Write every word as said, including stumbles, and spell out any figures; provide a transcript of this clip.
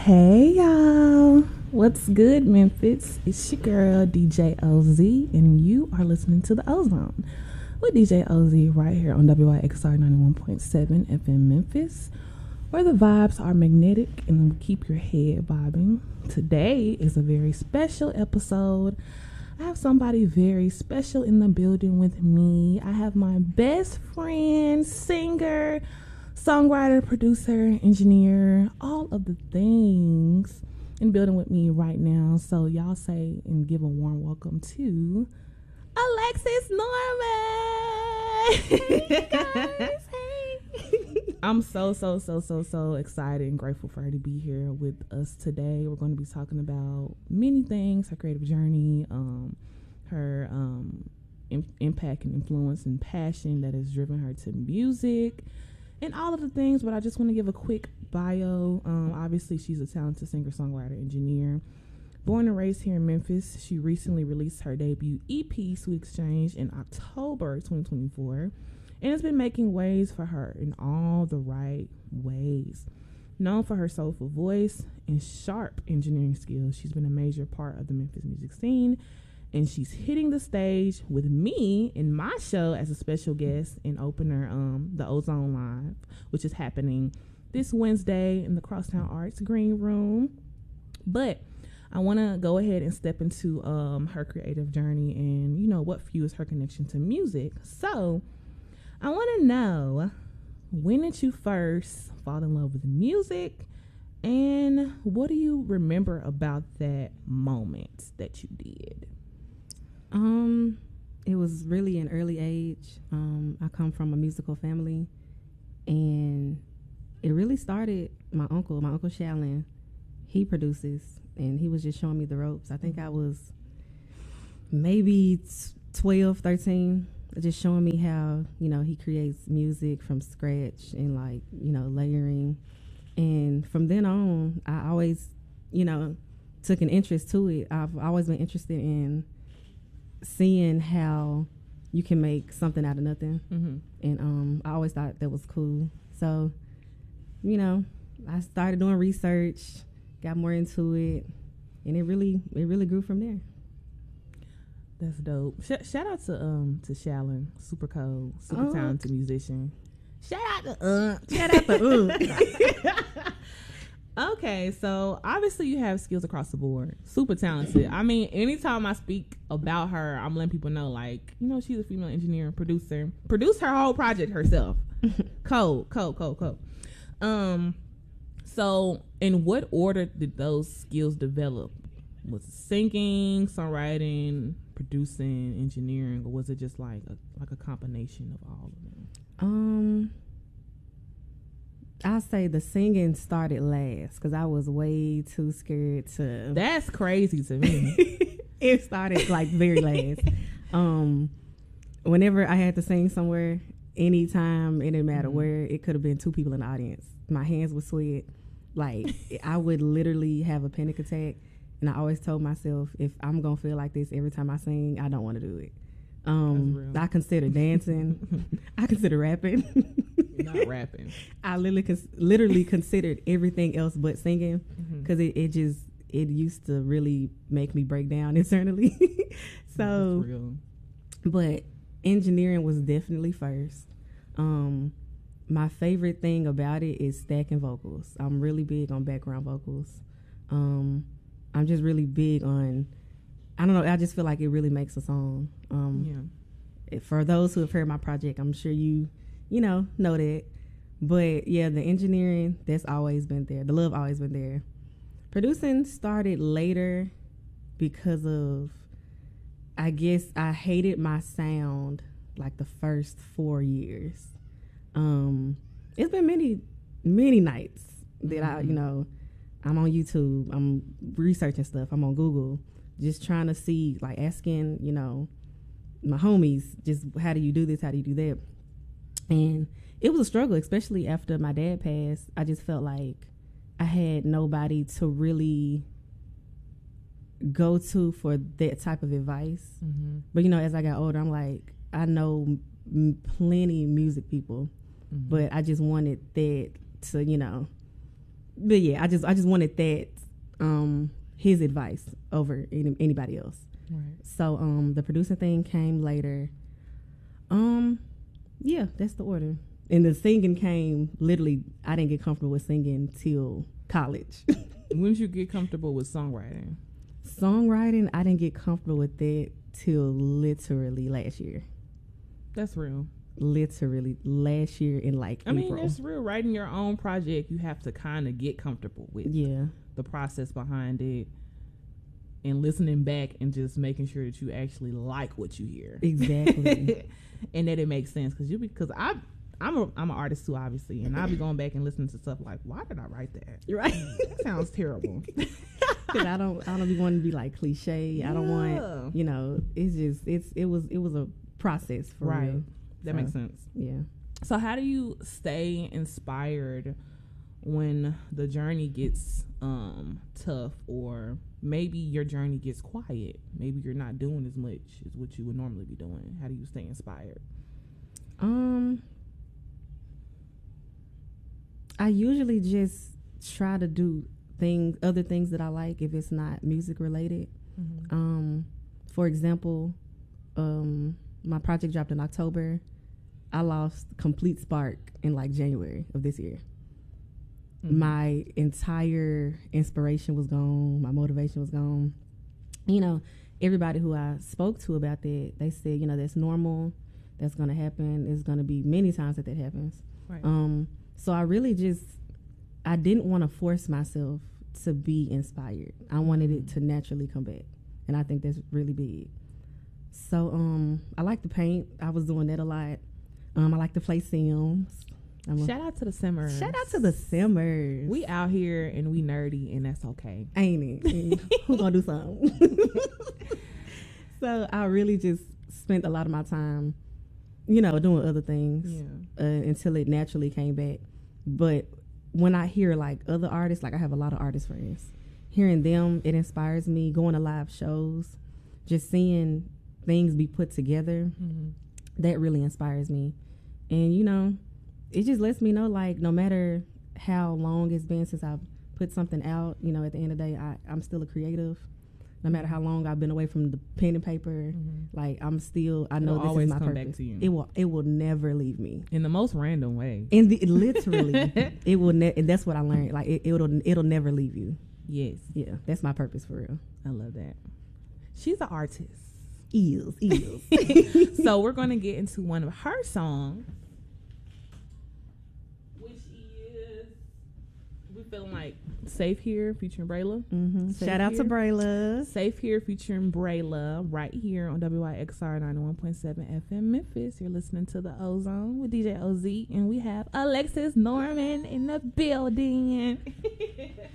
Hey y'all, what's good, Memphis? It's your girl D J O Z, and you are listening to the Ozone with D J O Z right here on W I X R ninety-one point seven F M Memphis, where the vibes are magnetic and keep your head bobbing. Today is a very special episode. I have somebody very special in the building with me. I have my best friend, singer, songwriter, producer, engineer, all of the things in the building with me right now. So y'all say and give a warm welcome to Alexis Norman. Hey guys, hey. I'm so, so, so, so, so excited and grateful for her to be here with us today. We're going to be talking about many things, her creative journey, um, her um, im- impact and influence and passion that has driven her to music, and all of the things. But I just want to give a quick bio. Um, obviously, she's a talented singer, songwriter, engineer. Born and raised here in Memphis, she recently released her debut E P, Sweet Exchange, in October twenty twenty-four, and has been making waves for her in all the right ways. Known for her soulful voice and sharp engineering skills, she's been a major part of the Memphis music scene, and she's hitting the stage with me in my show as a special guest and opener, um, the Ozone Live, which is happening this Wednesday in the Crosstown Arts Green Room. But I want to go ahead and step into um, her creative journey and, you know, what fuels her connection to music. So I want to know, when did you first fall in love with music, and what do you remember about that moment that you did? Um, it was really an early age. Um, I come from a musical family, and it really started. My uncle, my uncle Shallon, he produces, and he was just showing me the ropes. I think I was maybe twelve, thirteen, just showing me how, you know, he creates music from scratch and, like, you know, layering. And from then on, I always, you know, took an interest to it. I've always been interested in seeing how you can make something out of nothing. Mm-hmm. And um, I always thought that was cool. So, you know, I started doing research, got more into it, and it really, it really grew from there. That's dope. Sh- shout out to um to Shallon, super cold, super uh, talented musician. Shout out to uh, shout out to uh. Okay, so obviously you have skills across the board. Super talented. I mean, anytime I speak about her, I'm letting people know, like, you know, she's a female engineer and producer. Produced her whole project herself. Cold, cold, cold, cold. Um, so in what order did those skills develop? Was it singing, songwriting, producing, engineering, or was it just like a like a combination of all of them? Um. I'll say the singing started last because I was way too scared to. That's crazy to me. It started like very last. Um, whenever I had to sing somewhere, anytime, it didn't matter mm-hmm. where, it could have been two people in the audience. My hands would sweat. Like, I would literally have a panic attack. And I always told myself, if I'm going to feel like this every time I sing, I don't want to do it. Um, I consider dancing. I consider rapping. You're not rapping. I literally, cons- literally considered everything else but singing because mm-hmm. it, it just it used to really make me break down internally. So, real. But engineering was definitely first. Um, my favorite thing about it is stacking vocals. I'm really big on background vocals. Um, I'm just really big on. I don't know. I just feel like it really makes a song. Um, yeah. For those who have heard my project, I'm sure you, you know, know that. But yeah, the engineering, that's always been there. The love always been there. Producing started later because of, I guess I hated my sound like the first four years. Um, it's been many, many nights that mm-hmm. I, you know, I'm on YouTube, I'm researching stuff, I'm on Google, just trying to see, like asking, you know, my homies, just how do you do this? How do you do that? And it was a struggle, especially after my dad passed. I just felt like I had nobody to really go to for that type of advice. Mm-hmm. But, you know, as I got older, I'm like, I know m- plenty music people, mm-hmm. but I just wanted that to, you know, but yeah, I just I just wanted that um his advice over any, anybody else. Right. So um the producing thing came later. Um yeah, that's the order. And the singing came literally. I didn't get comfortable with singing till college. When did you get comfortable with songwriting? Songwriting, I didn't get comfortable with that till literally last year. That's real. Literally last year in like I April. mean, it's real. Writing your own project, you have to kind of get comfortable with Yeah. the process behind it and listening back and just making sure that you actually like what you hear. Exactly. And that it makes sense. Because you because I I'm a I'm an artist too, obviously, and I'll be going back and listening to stuff like, why did I write that? Right. That sounds terrible. Cause I don't I don't be wanting to be like cliche. Yeah. I don't want, you know, it's just it's it was it was a process for right. real. That so, makes sense. Yeah. So how do you stay inspired when the journey gets um tough, or maybe your journey gets quiet? Maybe you're not doing as much as what you would normally be doing. How do you stay inspired? Um I usually just try to do things, other things that I like if it's not music related. Mm-hmm. Um, for example, um, my project dropped in October. I lost complete spark in like January of this year. Mm-hmm. My entire inspiration was gone. My motivation was gone. You know, everybody who I spoke to about that, they said, you know, that's normal. That's going to happen. There's going to be many times that that happens. Right. Um, so I really just, I didn't want to force myself to be inspired. I wanted it to naturally come back. And I think that's really big. So um, I like to paint. I was doing that a lot. Um, I like to play Sims. I'm Shout out to the Simmers. Shout out to the Simmers. We out here and we nerdy, and that's okay. Ain't it? Who gonna do something? So I really just spent a lot of my time, you know, doing other things yeah. uh, until it naturally came back. But when I hear like other artists, like I have a lot of artist friends, hearing them, it inspires me. Going to live shows, just seeing things be put together, mm-hmm. that really inspires me. And, you know, it just lets me know, like, no matter how long it's been since I've put something out, you know, at the end of the day, I, I'm still a creative. No matter how long I've been away from the pen and paper, mm-hmm. like, I'm still, I know It'll this is my come purpose. Back to you. It will, it will never leave me. In the most random way. In the, literally, it will, ne- and that's what I learned. Like, it, it'll, it'll never leave you. Yes. Yeah, that's my purpose for real. I love that. She's an artist. Is, is. So we're going to get into one of her songs, which is, we feeling like Safe Here featuring Brayla. Mm-hmm. Shout out here. to Brayla. Safe Here featuring Brayla right here on W Y X R ninety-one point seven F M Memphis. You're listening to the Ozone with D J O Z, and we have Alexis Norman in the building.